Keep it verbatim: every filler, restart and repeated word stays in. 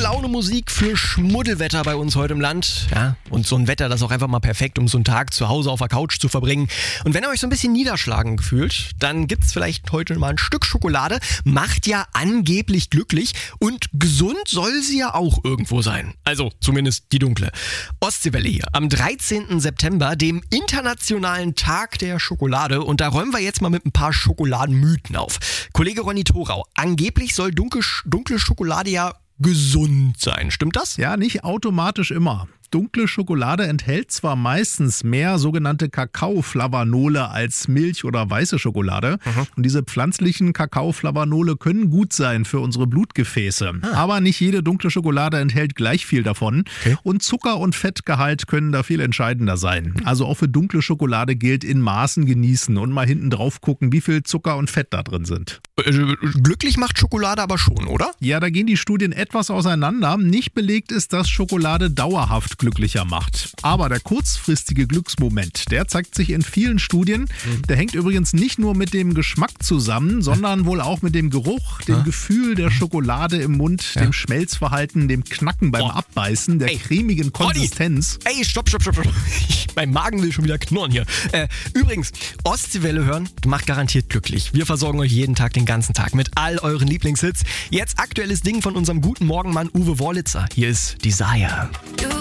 Laune Musik für Schmuddelwetter bei uns heute im Land. Ja, und so ein Wetter, das ist auch einfach mal perfekt, um so einen Tag zu Hause auf der Couch zu verbringen. Und wenn ihr euch so ein bisschen niederschlagen fühlt, dann gibt's vielleicht heute mal ein Stück Schokolade. Macht ja angeblich glücklich und gesund soll sie ja auch irgendwo sein. Also zumindest die dunkle. Ostseewelle hier am dreizehnten September, dem Internationalen Tag der Schokolade. Und da räumen wir jetzt mal mit ein paar Schokoladenmythen auf. Kollege Ronny Thorau, angeblich soll dunkle, dunkle Schokolade ja gesund sein. Stimmt das? Ja, nicht automatisch immer. Dunkle Schokolade enthält zwar meistens mehr sogenannte Kakaoflavanole als Milch- oder weiße Schokolade. Mhm. Und diese pflanzlichen Kakaoflavanole können gut sein für unsere Blutgefäße. Ah. Aber nicht jede dunkle Schokolade enthält gleich viel davon. Okay. Und Zucker- und Fettgehalt können da viel entscheidender sein. Also auch für dunkle Schokolade gilt in Maßen genießen und mal hinten drauf gucken, wie viel Zucker und Fett da drin sind. Glücklich macht Schokolade aber schon, oder? Ja, da gehen die Studien etwas auseinander. Nicht belegt ist, dass Schokolade dauerhaft glücklicher macht. Aber der kurzfristige Glücksmoment, der zeigt sich in vielen Studien. Der hängt übrigens nicht nur mit dem Geschmack zusammen, sondern wohl auch mit dem Geruch, dem ja. Gefühl der Schokolade im Mund, ja. dem Schmelzverhalten, dem Knacken beim oh. Abbeißen, der Ey. cremigen Konsistenz. Olli. Ey, stopp, stopp, stopp, stopp. Mein Magen will schon wieder knurren hier. Äh, übrigens, Ostseewelle hören macht garantiert glücklich. Wir versorgen euch jeden Tag, den ganzen Tag mit all euren Lieblingshits. Jetzt aktuelles Ding von unserem guten Morgenmann Uwe Worlitzer. Hier ist Desire.